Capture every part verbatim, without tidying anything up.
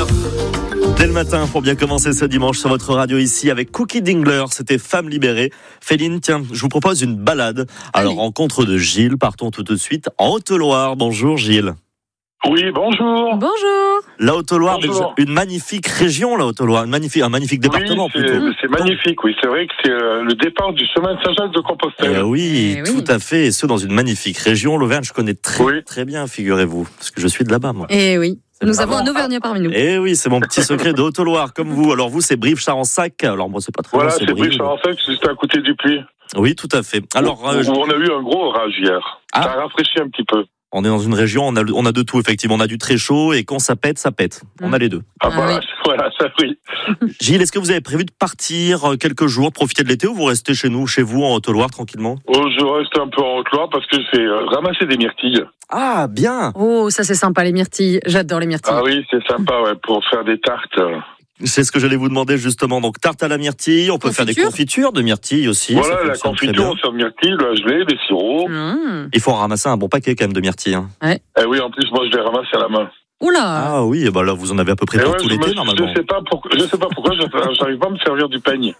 Dès le matin, pour bien commencer ce dimanche sur votre radio ici avec Cookie Dingler, c'était Femme libérée. Féline, tiens, je vous propose une balade. Alors, Allez. Rencontre de Gilles, partons tout de suite en Haute-Loire. Bonjour Gilles. Oui, bonjour. Bonjour. La Haute-Loire, Bonjour. une magnifique région, la Haute-Loire, une magnifique, un magnifique département oui, c'est, plutôt. c'est magnifique, oui. C'est vrai que c'est euh, le départ du chemin de Saint-Jacques-de-Compostelle. Eh oui, Eh tout oui. à fait, et ce dans une magnifique région. L'Auvergne, je connais très Oui. très bien, figurez-vous, parce que je suis de là-bas, moi. Et oui, nous pas avons bon. un Auvergnat parmi nous. Eh oui, c'est mon petit secret de Haute-Loire, comme vous. Alors vous, c'est Brive-Charensac. Alors moi, c'est pas très Voilà, loin, c'est Brive-Charensac, c'est juste à côté du Puy. Oui, tout à fait. Alors, où, euh, je- où on a eu un gros orage hier. Ah. Ça a rafraîchi un petit peu. on est dans une région, on a, on a de tout, effectivement. On a du très chaud et quand ça pète, ça pète. On a les deux. Ah, Ah voilà, oui. voilà, ça oui. Gilles, est-ce que vous avez prévu de partir euh, quelques jours, profiter de l'été, ou vous restez chez nous, chez vous, en Haute-Loire, tranquillement? Oh, je reste un peu en Haute-Loire parce que je vais euh, ramasser des myrtilles. Ah, bien. Oh, ça c'est sympa les myrtilles. J'adore les myrtilles. Ah oui, c'est sympa, ouais, pour faire des tartes. euh. C'est ce que j'allais vous demander, justement. Donc, tarte à la myrtille, on peut faire des Confiture confitures de myrtille aussi. Voilà, ça la fonctionne très confiture, bien. on sert de myrtilles, de la gelée, des sirops. Mmh. Il faut en ramasser un bon paquet, quand même, de myrtilles. Hein. Eh oui, en plus, moi, je les ramasse à la main. Oula. Ah oui, et ben là, vous en avez à peu près Et pour ouais, tout je, l'été, me- normalement. je sais pas pourquoi, je sais pas pourquoi, je- j'arrive pas à me servir du peigne.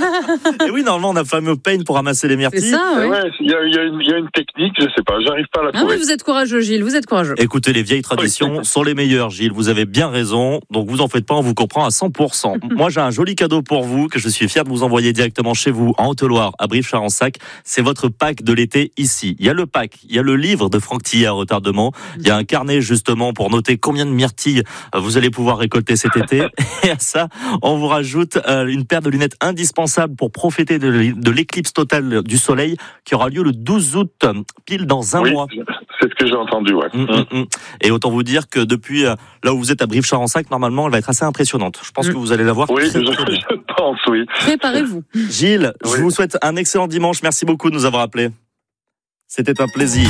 Et oui, normalement, on a le fameux peigne pour ramasser les C'est myrtilles. ça, Eh oui. ouais, il y a, il y a une, il y a une technique, je sais pas, j'arrive pas à la Ah trouver. oui, vous êtes courageux, Gilles, vous êtes courageux. Écoutez, les vieilles traditions sont les meilleures, Gilles. Vous avez bien raison. Donc, vous en faites pas, on vous comprend à cent pour cent. Moi, j'ai un joli cadeau pour vous que je suis fier de vous envoyer directement chez vous, en Haute-Loire, à Brive-Charensac. C'est votre pack de l'été ici. Il y a le pack, il y a le livre de Franck Tillet à retardement. Il y a un carnet, justement, pour noter combien de myrtilles vous allez pouvoir récolter cet été. Et à ça, on vous rajoute euh, une paire de lunettes indispensables pour profiter de l'é- de l'éclipse totale du soleil qui aura lieu le douze août, pile dans un Oui, mois. c'est ce que j'ai entendu, ouais. Mm, mm, mm. Et autant vous dire que depuis euh, là où vous êtes à Brive-Charensac, normalement, elle va être assez impressionnante. Je pense Mm. que vous allez la voir. Oui, très, je, très bien. je pense, oui. Préparez-vous. Gilles, je Oui. vous souhaite un excellent dimanche. Merci beaucoup de nous avoir appelés. C'était un plaisir.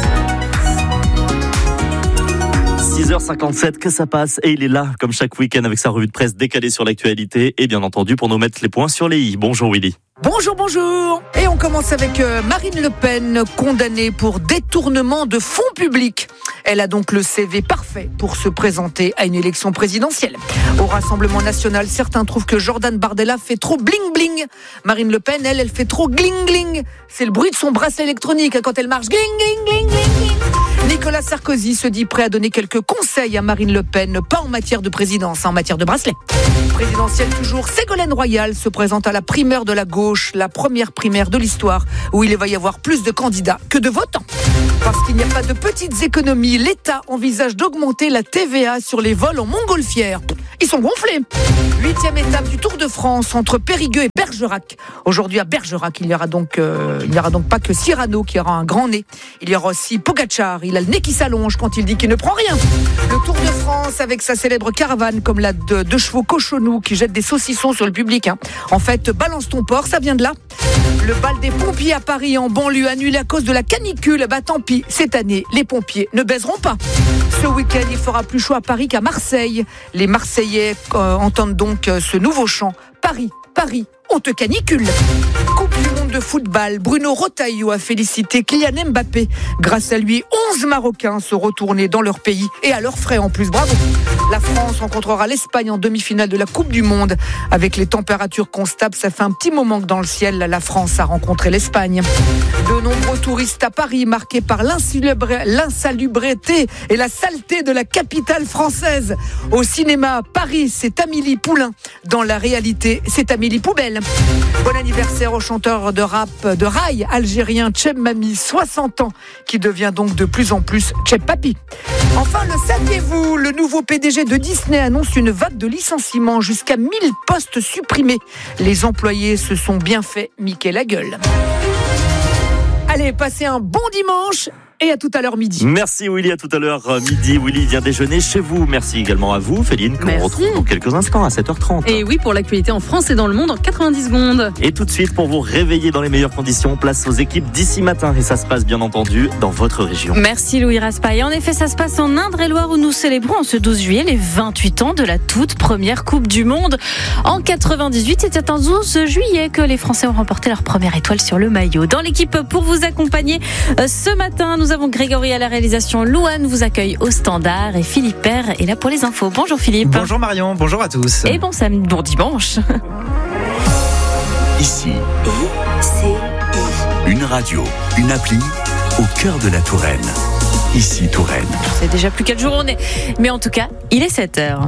six heures cinquante-sept, que ça passe, et il est là, comme chaque week-end, avec sa revue de presse décalée sur l'actualité, et bien entendu, pour nous mettre les points sur les i. Bonjour Willy. Bonjour, bonjour. Et on commence avec euh, Marine Le Pen, condamnée pour détournement de fonds publics. Elle a donc le C V parfait pour se présenter à une élection présidentielle. Au Rassemblement national, certains trouvent que Jordan Bardella fait trop bling-bling. Marine Le Pen, elle, elle fait trop gling-gling. C'est le bruit de son bracelet électronique quand elle marche. Gling-gling-gling-gling-gling. Nicolas Sarkozy se dit prêt à donner quelques conseils à Marine Le Pen, pas en matière de présidence, en matière de bracelet. Présidentielle toujours, Ségolène Royal se présente à la primaire de la gauche, la première primaire de l'histoire, où il va y avoir plus de candidats que de votants. Parce qu'il n'y a pas de petites économies, l'État envisage d'augmenter la T V A sur les vols en montgolfière. Ils sont gonflés. Huitième étape du Tour de France entre Périgueux et Bergerac. Aujourd'hui à Bergerac, il n'y aura donc, euh, il n'y aura donc pas que Cyrano qui aura un grand nez. Il y aura aussi Pogacar. Il a le nez qui s'allonge quand il dit qu'il ne prend rien. Le Tour de France avec sa célèbre caravane comme la de deux chevaux cochonous qui jettent des saucissons sur le public. Hein. En fait, balance ton porc, ça vient de là. Le bal des pompiers à Paris en banlieue annulé à cause de la canicule. Bah tant pis, cette année, les pompiers ne baiseront pas. Ce week-end, il fera plus chaud à Paris qu'à Marseille. Les Marseillais euh, entendent donc euh, ce nouveau chant. Paris, Paris, on te canicule. Coupe du monde de football, Bruno Retailleau a félicité Kylian Mbappé. Grâce à lui, onze Marocains se retournaient dans leur pays et à leurs frais en plus. Bravo. La France rencontrera l'Espagne en demi-finale de la Coupe du Monde. Avec les températures constables, ça fait un petit moment que dans le ciel, la France a rencontré l'Espagne. De nombreux touristes à Paris, marqués par l'insalubré- l'insalubrité et la saleté de la capitale française. Au cinéma, Paris, c'est Amélie Poulain. Dans la réalité, c'est Amélie Poubelle. Bon anniversaire au chanteur de rap de rail algérien Cheb Mami, soixante ans, qui devient donc de plus en plus Cheb Papi. Enfin, le saviez-vous, le nouveau P D G de Disney annonce une vague de licenciements, jusqu'à mille postes supprimés. Les employés se sont bien fait miquer la gueule. Allez, passez un bon dimanche et à tout à l'heure midi. Merci Willy, à tout à l'heure euh, midi. Willy vient déjeuner chez vous. Merci également à vous, Féline, qu'on Merci. retrouve dans quelques instants à sept heures trente. Et oui, pour l'actualité en France et dans le monde en quatre-vingt-dix secondes. Et tout de suite, pour vous réveiller dans les meilleures conditions, place aux équipes d'ici matin. Et ça se passe bien entendu dans votre région. Merci Louis Raspail. En effet, ça se passe en Indre-et-Loire où nous célébrons en ce douze juillet les vingt-huit ans de la toute première Coupe du Monde. En quatre-vingt-dix-huit, c'était un douze juillet que les Français ont remporté leur première étoile sur le maillot. Dans l'équipe pour vous accompagner euh, ce matin, nous Nous avons Grégory à la réalisation. Louane vous accueille au standard et Philippe Père est là pour les infos. Bonjour Philippe. Bonjour Marion, bonjour à tous. Et bon samedi, bon dimanche. Ici, une radio, une appli au cœur de la Touraine. Ici Touraine. C'est déjà plus quatre jours on est. Mais en tout cas, il est sept heures.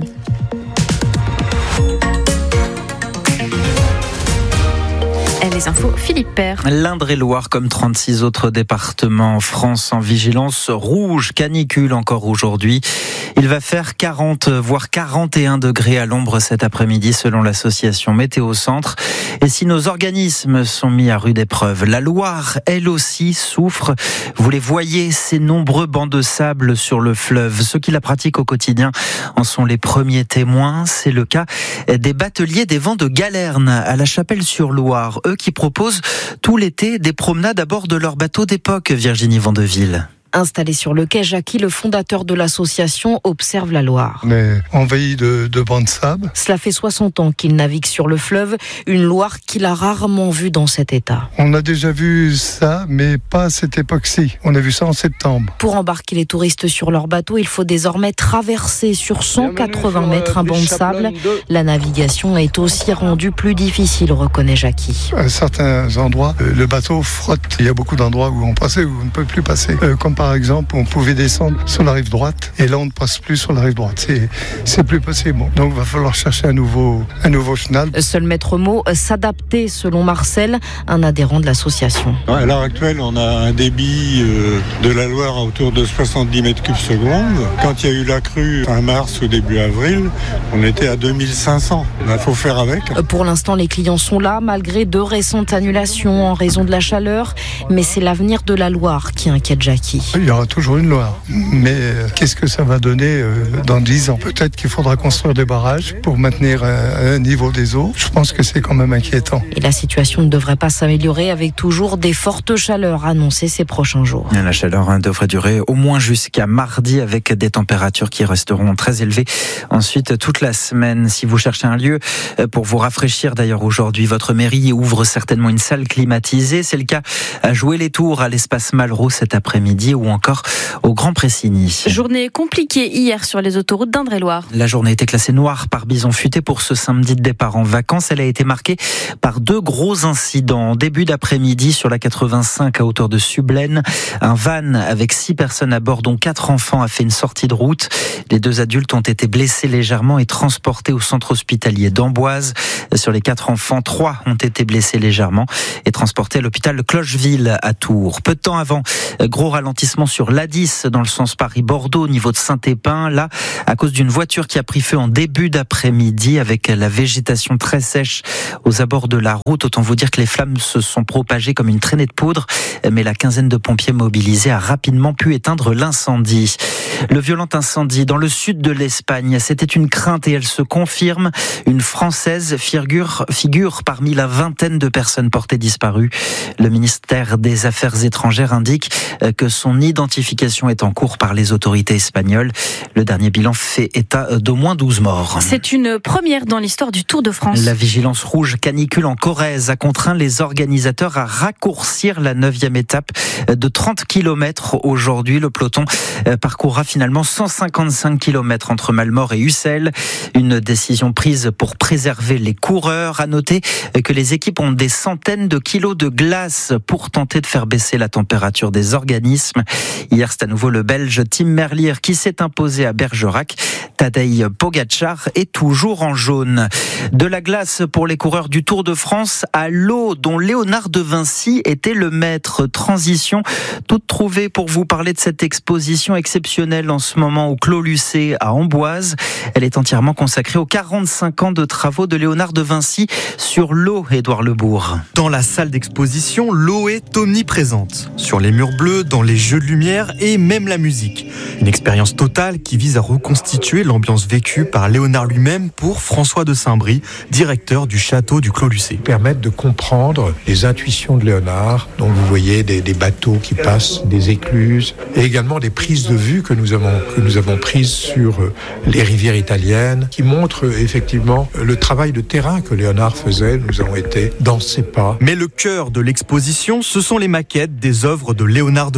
Les infos, Philippe Père. L'Indre-et-Loire, comme trente-six autres départements en France, en vigilance rouge, canicule encore aujourd'hui. Il va faire quarante, voire quarante et un degrés à l'ombre cet après-midi selon l'association Météo Centre. Et si nos organismes sont mis à rude épreuve, la Loire, elle aussi, souffre. Vous les voyez, ces nombreux bancs de sable sur le fleuve. Ceux qui la pratiquent au quotidien en sont les premiers témoins. C'est le cas des bateliers des vents de Galerne à la Chapelle-sur-Loire. Eux qui proposent tout l'été des promenades à bord de leur bateau d'époque, Virginie Vandeville. Installé sur le quai, Jackie, le fondateur de l'association, observe la Loire. On est envahi de, de bancs de sable. Cela fait soixante ans qu'il navigue sur le fleuve, une Loire qu'il a rarement vue dans cet état. On a déjà vu ça, mais pas à cette époque-ci. On a vu ça en septembre. Pour embarquer les touristes sur leur bateau, il faut désormais traverser sur cent quatre-vingts mètres un banc de sable. La navigation est aussi rendue plus difficile, reconnaît Jackie. À certains endroits, le bateau frotte. Il y a beaucoup d'endroits où on passait, où on ne peut plus passer. Euh, comme par exemple, on pouvait descendre sur la rive droite et là on ne passe plus sur la rive droite. C'est, c'est plus possible. Donc il va falloir chercher un nouveau, un nouveau chenal. Seul maître mot, s'adapter selon Marcel, un adhérent de l'association. À l'heure actuelle, on a un débit euh, de la Loire à autour de soixante-dix mètres cubes secondes. Quand il y a eu la crue fin mars ou début avril, on était à deux mille cinq cents. Il faut faire avec. Pour l'instant, les clients sont là malgré deux récentes annulations en raison de la chaleur. Mais c'est l'avenir de la Loire qui inquiète Jackie. Il y aura toujours une Loire. Mais euh, qu'est-ce que ça va donner euh, dans dix ans ? Peut-être qu'il faudra construire des barrages pour maintenir euh, un niveau des eaux. Je pense que c'est quand même inquiétant. Et la situation ne devrait pas s'améliorer avec toujours des fortes chaleurs annoncées ces prochains jours. La chaleur hein, devrait durer au moins jusqu'à mardi avec des températures qui resteront très élevées. Ensuite, toute la semaine, si vous cherchez un lieu pour vous rafraîchir, d'ailleurs aujourd'hui, votre mairie ouvre certainement une salle climatisée. C'est le cas à Jouer les Tours à l'espace Malraux cet après-midi ou encore au Grand Pressigny. Journée compliquée hier sur les autoroutes d'Indre-et-Loire. La journée était classée noire par bison futé pour ce samedi de départ en vacances. Elle a été marquée par deux gros incidents. En début d'après-midi sur la quatre-vingt-cinq à hauteur de Sublaine, un van avec six personnes à bord dont quatre enfants a fait une sortie de route. Les deux adultes ont été blessés légèrement et transportés au centre hospitalier d'Amboise. Sur les quatre enfants, trois ont été blessés légèrement et transportés à l'hôpital de Clocheville à Tours. Peu de temps avant, gros ralentissement sur l'A dix dans le sens Paris-Bordeaux au niveau de Saint-Épin. Là, à cause d'une voiture qui a pris feu en début d'après-midi avec la végétation très sèche aux abords de la route. Autant vous dire que les flammes se sont propagées comme une traînée de poudre, mais la quinzaine de pompiers mobilisés a rapidement pu éteindre l'incendie. Le violent incendie dans le sud de l'Espagne, c'était une crainte et elle se confirme. Une Française figure, figure parmi la vingtaine de personnes portées disparues. Le ministère des Affaires étrangères indique que son identification est en cours par les autorités espagnoles. Le dernier bilan fait état d'au moins douze morts. C'est une première dans l'histoire du Tour de France. La vigilance rouge canicule en Corrèze a contraint les organisateurs à raccourcir la neuvième étape de trente kilomètres. Aujourd'hui, le peloton parcourra finalement cent cinquante-cinq kilomètres entre Malmort et Ussel. Une décision prise pour préserver les coureurs. À noter que les équipes ont des centaines de kilos de glace pour tenter de faire baisser la température des organismes. Hier, c'est à nouveau le Belge Tim Merlier qui s'est imposé à Bergerac. Tadej Pogačar est toujours en jaune. De la glace pour les coureurs du Tour de France à l'eau dont Léonard de Vinci était le maître. Transition toute trouvée pour vous parler de cette exposition exceptionnelle en ce moment au Clos Lucé à Amboise. Elle est entièrement consacrée aux quarante-cinq ans de travaux de Léonard de Vinci sur l'eau, Édouard Lebourg. Dans la salle d'exposition, l'eau est omniprésente. Sur les murs bleus, dans les jeux de lumière et même la musique. Une expérience totale qui vise à reconstituer l'ambiance vécue par Léonard lui-même pour François de Saint-Brie, directeur du château du Clos Lucé. Permettre de comprendre les intuitions de Léonard. Donc vous voyez des, des bateaux qui passent, des écluses, et également des prises de vue que nous avons, que nous avons prises sur les rivières italiennes, qui montrent effectivement le travail de terrain que Léonard faisait. Nous avons été dans ses pas. Mais le cœur de l'exposition, ce sont les maquettes des œuvres de Léonard de Vinci.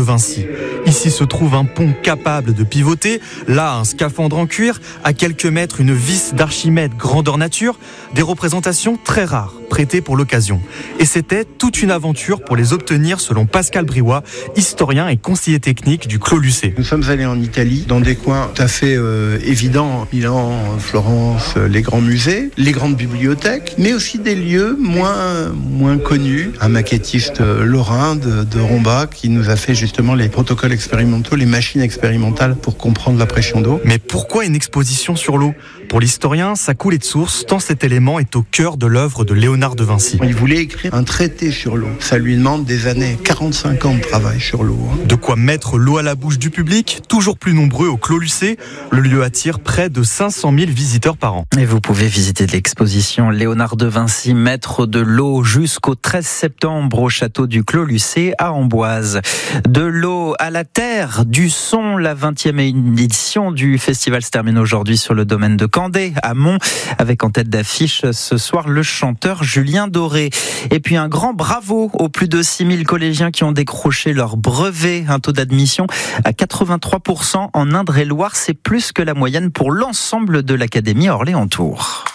Ici se trouve un pont capable de pivoter, là un scaphandre en cuir, à quelques mètres une vis d'Archimède grandeur nature, des représentations très rares, prêtées pour l'occasion. Et c'était toute une aventure pour les obtenir selon Pascal Briouat, historien et conseiller technique du Clos Lucé. Nous sommes allés en Italie, dans des coins tout à fait euh, évidents, Milan, Florence, les grands musées, les grandes bibliothèques, mais aussi des lieux moins, moins connus. Un maquettiste lorrain de, de Romba qui nous a fait justement les protocoles expérimentaux, les machines expérimentales pour comprendre la pression d'eau. Mais pourquoi une exposition sur l'eau ? Pour l'historien, ça coulait de source, tant cet élément est au cœur de l'œuvre de Léonard de Vinci. Il voulait écrire un traité sur l'eau. Ça lui demande des années, quarante-cinq ans de travail sur l'eau. De quoi mettre l'eau à la bouche du public, toujours plus nombreux au Clos Lucé. Le lieu attire près de cinq cent mille visiteurs par an. Et vous pouvez visiter l'exposition Léonard de Vinci, maître de l'eau, jusqu'au treize septembre au château du Clos Lucé à Amboise. De l'eau à la terre, du son, la vingtième édition du festival se termine aujourd'hui sur le domaine de Candé, à Mont, avec en tête d'affiche ce soir le chanteur Julien Doré. Et puis un grand bravo aux plus de six mille collégiens qui ont décroché leur brevet. Un taux d'admission à quatre-vingt-trois pour cent en Indre-et-Loire, c'est plus que la moyenne pour l'ensemble de l'Académie Orléans-Tours.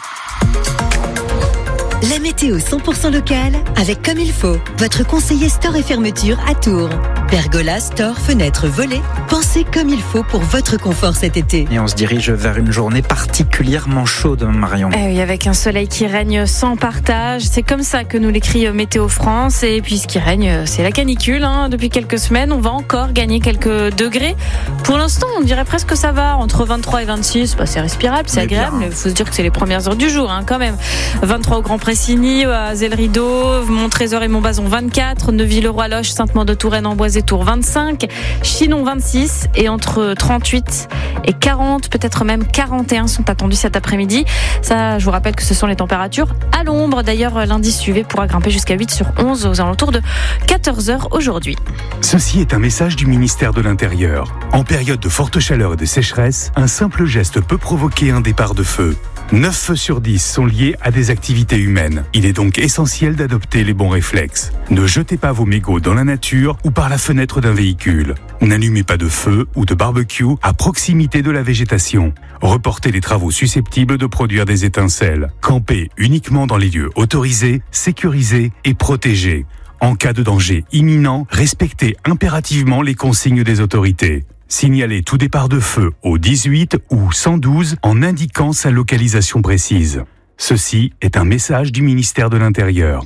La météo cent pour cent locale avec Comme il faut, votre conseiller store et fermeture à Tours. Pergola, store, fenêtres, volets, pensez comme il faut pour votre confort cet été. Et on se dirige vers une journée particulièrement chaude, Marion. Eh oui, avec un soleil qui règne sans partage. C'est comme ça que nous l'écrit Météo France. Et puis ce qui règne, c'est la canicule. Hein. Depuis quelques semaines, on va encore gagner quelques degrés. Pour l'instant, on dirait presque que ça va. Entre vingt-trois et vingt-six, bah, c'est respirable, c'est Mais agréable. Il faut se dire que c'est les premières heures du jour, hein, quand même. vingt-trois au Grand Pressigny, à Zell-Rideau, Montrésor et Montbazon vingt-quatre, Neuville-le-Roi-Loche, Sainte-Maure-de-Touraine, Amboise et Tours vingt-cinq, Chinon vingt-six et entre trente-huit et quarante, peut-être même quarante et un sont attendus cet après-midi. Ça, je vous rappelle que ce sont les températures à l'ombre. D'ailleurs, l'indice U V pourra grimper jusqu'à huit sur onze aux alentours de quatorze heures aujourd'hui. Ceci est un message du ministère de l'Intérieur. En période de forte chaleur et de sécheresse, un simple geste peut provoquer un départ de feu. neuf feux sur dix sont liés à des activités humaines. Il est donc essentiel d'adopter les bons réflexes. Ne jetez pas vos mégots dans la nature ou par la fenêtre d'un véhicule. N'allumez pas de feu ou de barbecue à proximité de la végétation. Reportez les travaux susceptibles de produire des étincelles. Campez uniquement dans les lieux autorisés, sécurisés et protégés. En cas de danger imminent, respectez impérativement les consignes des autorités. Signalez tout départ de feu au dix-huit ou cent douze en indiquant sa localisation précise. Ceci est un message du ministère de l'Intérieur.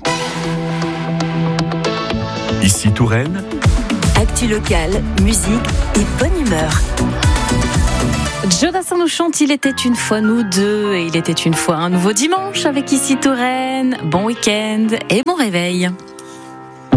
Ici Touraine. Actu locale, musique et bonne humeur. Jodassin nous chante Il était une fois nous deux et il était une fois un nouveau dimanche avec Ici Touraine. Bon week-end et bon réveil.